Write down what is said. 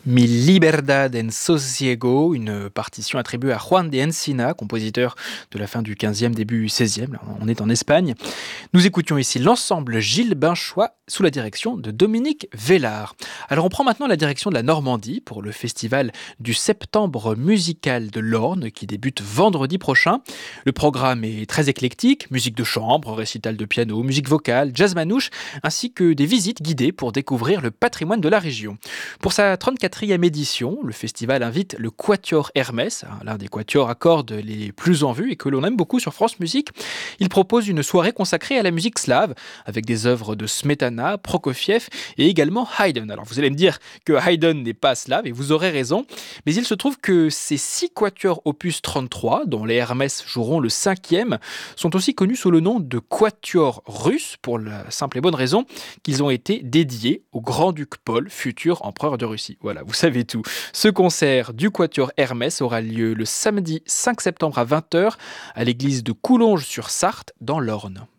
Mi Liberdad en Sosiego, une partition attribuée à Juan de Encina, compositeur de la fin du 15e, début 16e. Là, on est en Espagne. Nous écoutions ici l'ensemble Gilles Binchois sous la direction de Dominique Vélard. Alors on prend maintenant la direction de la Normandie pour le festival du Septembre musical de l'Orne qui débute vendredi prochain. Le programme est très éclectique, musique de chambre, récital de piano, musique vocale, jazz manouche, ainsi que des visites guidées pour découvrir le patrimoine de la région. Pour sa 34e édition, le festival invite le Quatuor Hermès, l'un des quatuors à cordes les plus en vue et que l'on aime beaucoup sur France Musique. Il propose une soirée consacrée à la musique slave, avec des œuvres de Smetana, Prokofiev et également Haydn. Alors vous allez me dire que Haydn n'est pas slave, et vous aurez raison, mais il se trouve que ces 6 quatuors opus 33, dont les Hermès joueront le 5e, sont aussi connus sous le nom de quatuors russes, pour la simple et bonne raison qu'ils ont été dédiés au grand-duc Paul, futur empereur de Russie. Voilà, vous savez tout. Ce concert du Quatuor Hermès aura lieu le samedi 5 septembre à 20h à l'église de Coulonges-sur-Sarthe dans l'Orne.